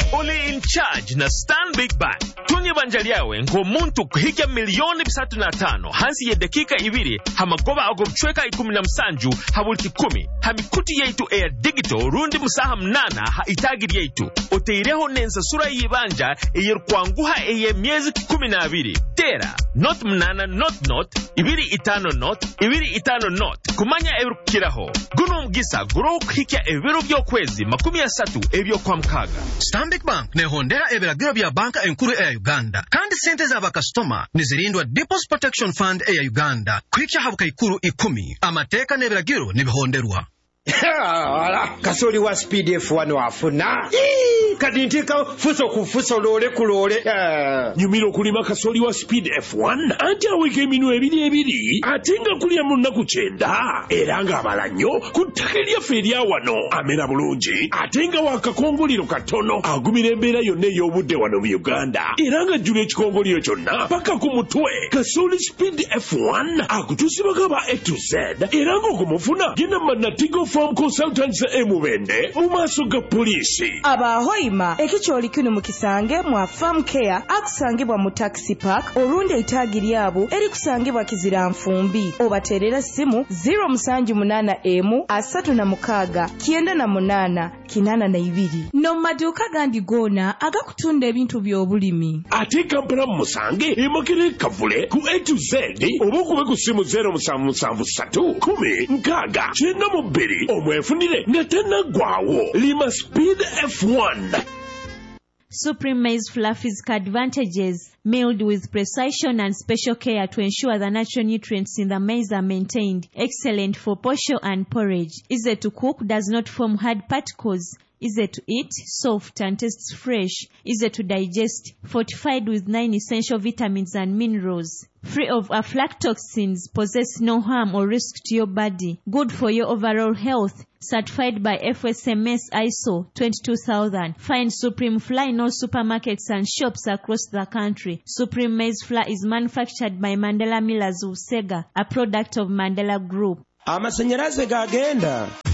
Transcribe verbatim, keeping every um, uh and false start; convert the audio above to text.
Oli in charge na Stanbic Bank. Tunye banjaliawe ngo muntu kuhiga milioni bisatu na tano. Hansi ye dakika ibiri hamagoba agobchweka ikumi na msanju habulki kumi. Hamikuti yeitu air digital rundi musaha mnana ha itagiri yeitu. Oteireho nensa sura yibanja eyer kwanguha eye miezi kumi na abiri. Tera, not mnana not not, ibiri itano not, ibiri itano not. Kumanya ebiru kiraho. Guno mgisa guro kuhikia ebiru byo kwezi makumi ya satu ebyo kwa mkaga. Stanbic Bank ne hondera ebiragiro bya banka enkuru ya Uganda. Kandi sente z'aba customer nizirindwa Deposit Protection Fund ya Uganda. Kwikya habuka ikuru ikumi. Amateka n'ebiragiro nibihonderwa. Ala, kasoli wa Speed F one wafuna. Kati ntika fuso kufuso lole kulole. Nyumiro kulima kasoli wa Speed F one. Ati aweke minu ebiri ebiri. Atinga kulia muna kuchenda. Eranga abalanyo. Kutakelia feria wano. Amera bulungi. Atinga wakakongoliro katono. Agumire mbera yone yobude wano mu Uganda. Eranga jule chikongoliro chonna. Paka kumutwe. Kasoli Speed F one. Akutusibagaba A to Z. Eranga kumufuna. Gina manatigo Farm Consultants emubende. Mumasoga polisi. Abahoima ekicholi kinu mukisange mwa Farm Care akusangibwa mu Taxi Park olunde itagiri yabo eri kusangibwa Kizira Nfumbi obaterera simu zero musanju munana emu asatu na mukaga kienda na munana kinana na ibiri no maduka gandi gona agakutunda ebintu by'obulimi ate Kampala musange emakire kavule ku A to Z obukube ku simu zero musanvu musanvu satu kumi nkaga kienda mu bbiri omwefunire ngatena gwawo lima Speed F one. Supreme Maize Flour physical advantages, milled with precision and special care to ensure the natural nutrients in the maize are maintained. Excellent for posho and porridge. Easy to cook, does not form hard particles. Easy to eat, soft and tastes fresh. Easy to digest, fortified with nine essential vitamins and minerals. Free of aflatoxins, possess no harm or risk to your body. Good for your overall health. Certified by F S M S I S O twenty-two thousand. Find Supreme Flour in all supermarkets and shops across the country. Supreme Maize Flour is manufactured by Mandela Millers of Sega, a product of Mandela Group. Amasanyalaze gagenda.